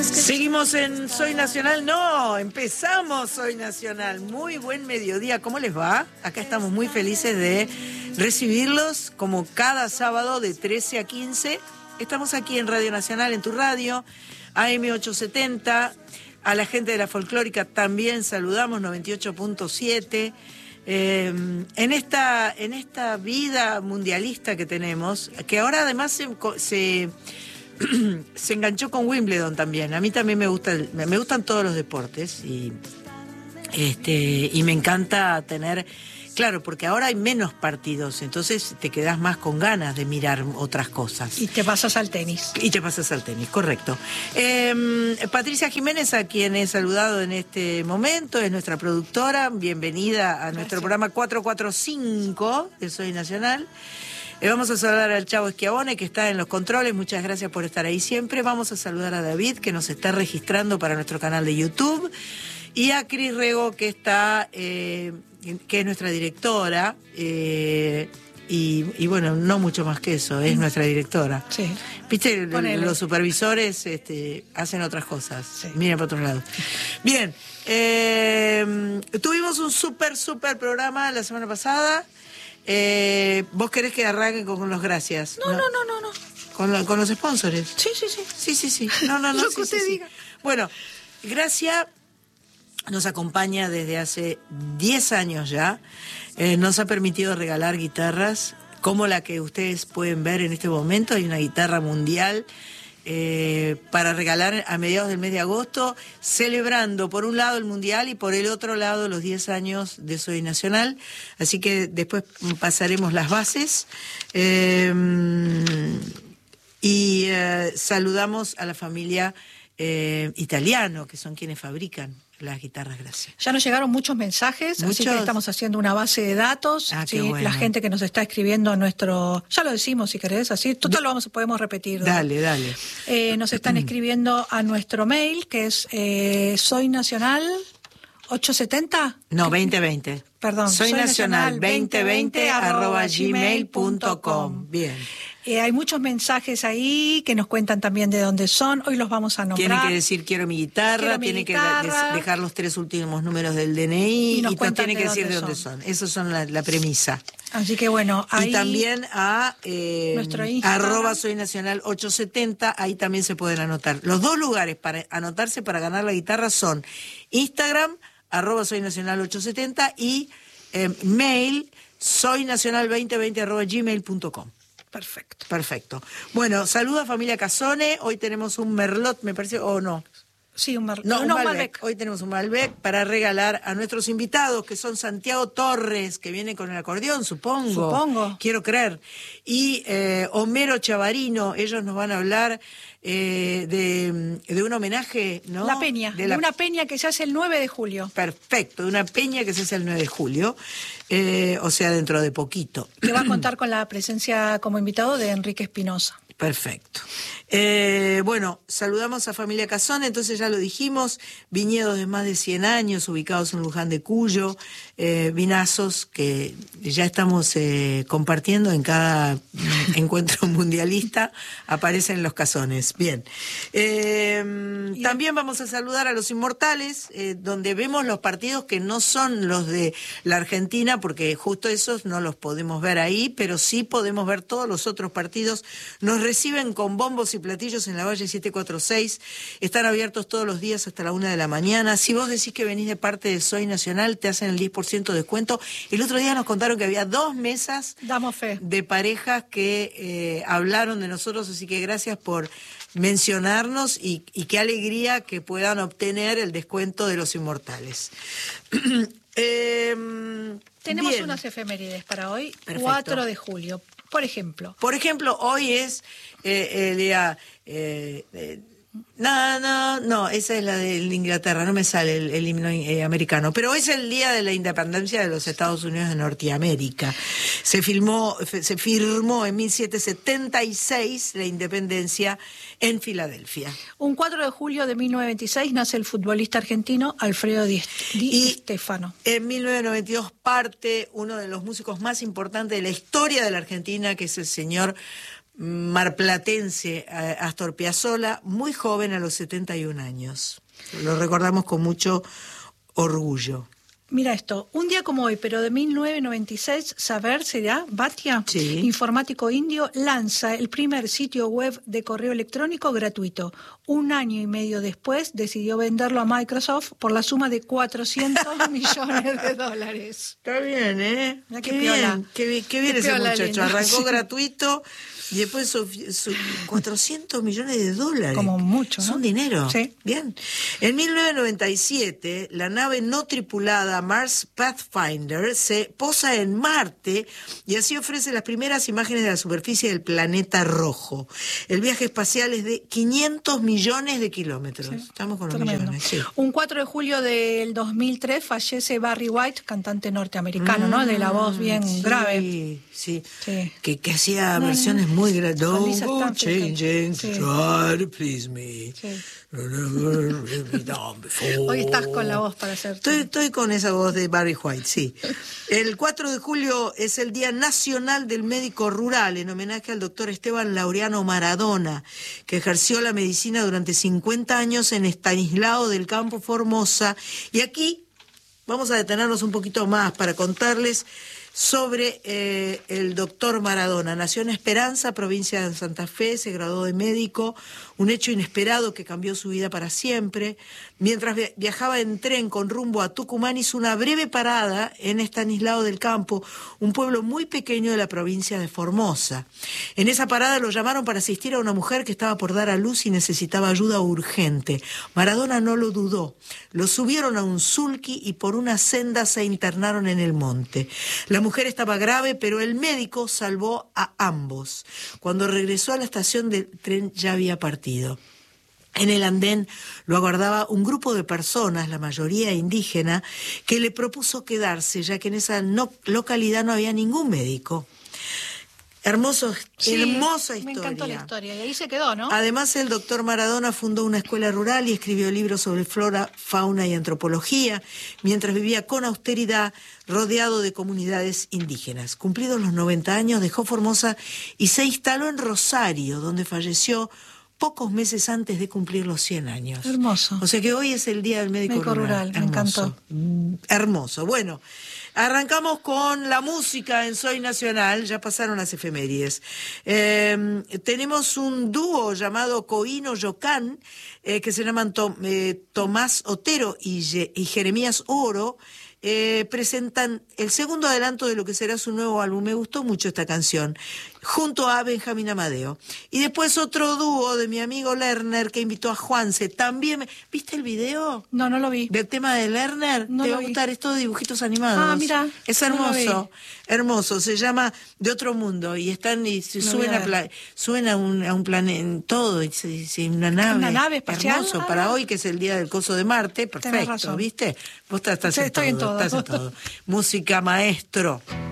Seguimos en Soy Nacional. No, empezamos Soy Nacional. Muy buen mediodía. ¿Cómo les va? Acá estamos muy felices de recibirlos como cada sábado de 13 a 15. Estamos aquí en Radio Nacional, en tu radio, AM870. A la gente de la folclórica también saludamos, 98.7. En esta vida mundialista que tenemos, que ahora además se enganchó con Wimbledon también. A mí también me gustan todos los deportes y me encanta tener, claro, porque ahora hay menos partidos, entonces te quedás más con ganas de mirar otras cosas. Y te pasas al tenis. Correcto. Patricia Jiménez, a quien he saludado en este momento, es nuestra productora. Bienvenida a nuestro programa 445 de Soy Nacional. Vamos a saludar al Chavo Schiavone, que está en los controles. Muchas gracias por estar ahí siempre. Vamos a saludar a David, que nos está registrando para nuestro canal de YouTube. Y a Cris Rego, que está, que es nuestra directora. Y bueno, no mucho más que eso, es nuestra directora. Sí. Viste, los supervisores hacen otras cosas. Sí. Miren para otros lados. Bien, tuvimos un súper programa la semana pasada. ¿Vos querés que arranque con los gracias? No. ¿Con los sponsors? Sí. No. Lo que usted diga. Bueno, Gracia nos acompaña desde hace 10 años ya. Nos ha permitido regalar guitarras como la que ustedes pueden ver en este momento. Hay una guitarra mundial para regalar a mediados del mes de agosto, celebrando por un lado el Mundial y por el otro lado los 10 años de Soy Nacional. Así que después pasaremos las bases. Saludamos a la familia Italiano, que son quienes fabrican las guitarras Gracia. Ya nos llegaron muchos mensajes, así que estamos haciendo una base de datos. Sí, bueno. La gente que nos está escribiendo a nuestro... Ya lo decimos si querés, así. Total podemos repetir. Dale. Nos están escribiendo a nuestro mail, que es Soy Nacional 870. No, 2020. Perdón. Soy Nacional 2020@gmail.com. Bien. Hay muchos mensajes ahí que nos cuentan también de dónde son. Hoy los vamos a nombrar. Tienen que decir quiero mi guitarra, tienen que dejar los 3 últimos números del DNI y no tienen que decir de dónde son. Esos son la premisa. Así que bueno, ahí... Y también a nuestro Instagram. @soynacional870, ahí también se pueden anotar. Los dos lugares para anotarse para ganar la guitarra son Instagram, @soynacional870 y mail soynacional2020@gmail.com. Perfecto. Bueno, saluda familia Casone. Hoy tenemos un Merlot, me parece, o no. Sí, un Merlot. No, un Malbec. Hoy tenemos un Malbec para regalar a nuestros invitados, que son Santiago Torres, que viene con el acordeón, supongo. Quiero creer. Y Homero Chavarino. Ellos nos van a hablar de un homenaje, ¿no? La peña, de una peña que se hace el 9 de julio. Perfecto, de una peña que se hace el 9 de julio, o sea, dentro de poquito. Que va a contar con la presencia como invitado de Enrique Espinosa. Perfecto. Bueno, saludamos a familia Casone, entonces ya lo dijimos, viñedos de más de 100 años ubicados en Luján de Cuyo, vinazos que ya estamos compartiendo en cada encuentro mundialista, aparecen los casones. Bien. También vamos a saludar a los Inmortales, donde vemos los partidos que no son los de la Argentina, porque justo esos no los podemos ver ahí, pero sí podemos ver todos los otros partidos. Nos reciben con bombos y platillos en la Valle 746. Están abiertos todos los días hasta la 1 de la mañana. Si vos decís que venís de parte de Soy Nacional, te hacen el 10% de descuento. El otro día nos contaron que había 2 mesas de parejas que hablaron de nosotros, así que gracias por mencionarnos y qué alegría que puedan obtener el descuento de los Inmortales. Tenemos bien. Unas efemérides para hoy. Perfecto. 4 de julio. Por ejemplo, hoy es el día... No, esa es la de Inglaterra, no me sale el himno americano, pero hoy es el día de la independencia de los Estados Unidos de Norteamérica. Se firmó en 1776 la independencia en Filadelfia. Un 4 de julio de 1926 nace el futbolista argentino Alfredo Di Stéfano. En 1992 parte uno de los músicos más importantes de la historia de la Argentina, que es el señor marplatense Astor Piazzolla, muy joven, a los 71 años. Lo recordamos con mucho orgullo. Mira esto, un día como hoy, pero de 1996, Saber será Bhatia, sí, informático indio, lanza el primer sitio web de correo electrónico gratuito. 1 año y medio después decidió venderlo a Microsoft por la suma de $400 millones. Está bien, ¿eh? Mira qué bien, qué bien ese muchacho. Lindo. Arrancó Sí. gratuito y después $400 millones. Como mucho, ¿no? Es un dinero. Sí. Bien. En 1997, la nave no tripulada Mars Pathfinder se posa en Marte y así ofrece las primeras imágenes de la superficie del planeta rojo. El viaje espacial es de 500 millones de kilómetros. Sí. Estamos con los Tremendo. millones. Sí. Un 4 de julio del 2003 fallece Barry White, cantante norteamericano, ¿no? De la voz bien grave. Sí. Sí. Que hacía versiones muy grandes. Con Don't Lisa go Stanfield. changing, Sí. try to please me. Sí. Before. Hoy estás con la voz para hacer. Estoy con esa voz de Barry White, sí. El 4 de julio es el Día Nacional del Médico Rural, en homenaje al doctor Esteban Laureano Maradona, que ejerció la medicina durante 50 años en Estanislao del Campo, Formosa. Y aquí vamos a detenernos un poquito más para contarles sobre el doctor Maradona. Nació en Esperanza, provincia de Santa Fe, se graduó de médico, un hecho inesperado que cambió su vida para siempre. Mientras viajaba en tren con rumbo a Tucumán, hizo una breve parada en Estanislao del Campo, un pueblo muy pequeño de la provincia de Formosa. En esa parada lo llamaron para asistir a una mujer que estaba por dar a luz y necesitaba ayuda urgente. Maradona no lo dudó. Lo subieron a un sulky y por una senda se internaron en el monte. La mujer estaba grave, pero el médico salvó a ambos. Cuando regresó a la estación del tren ya había partido. En el andén lo aguardaba un grupo de personas, la mayoría indígena, que le propuso quedarse, ya que en esa localidad no había ningún médico. Hermosa historia. Me encantó la historia y ahí se quedó, ¿no? Además, el doctor Maradona fundó una escuela rural y escribió libros sobre flora, fauna y antropología, mientras vivía con austeridad rodeado de comunidades indígenas. Cumplidos los 90 años, dejó Formosa y se instaló en Rosario, donde falleció pocos meses antes de cumplir los 100 años. Hermoso. O sea que hoy es el Día del Médico Rural. Me encantó. Hermoso. Bueno, arrancamos con la música en Soy Nacional, ya pasaron las efemérides. Tenemos un dúo llamado Coino Yocán, que se llaman Tomás Otero y Jeremías Oro. Presentan el segundo adelanto de lo que será su nuevo álbum. Me gustó mucho esta canción, junto a Benjamín Amadeo. Y después otro dúo de mi amigo Lerner, que invitó a Juanse. También, ¿viste el video? No lo vi. Del tema de Lerner. No te lo va a vi. gustar, es todo de dibujitos animados. Ah, mira. Es No lo hermoso, hermoso. Se llama De Otro Mundo y están y se suben a un planeta, todo, y una nave espacial. Hermoso, para hoy que es el día del coso de Marte, Tenés perfecto, razón. ¿viste? Vos estás Sí, estoy en todo. Música, maestro.